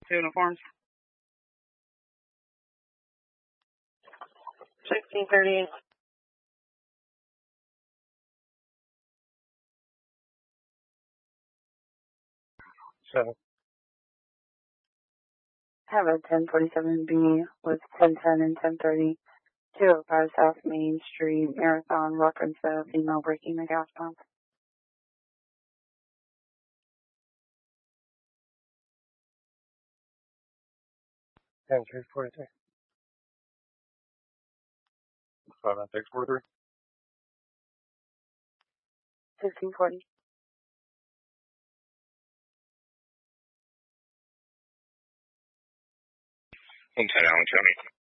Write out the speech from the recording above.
Two uniforms. 1638. 7. Have a 1047B with 1010 and 1030. 205 South Main Street, Marathon, reference of female breaking the gas pump. 10343. 5643. 1640. Inside Allen County.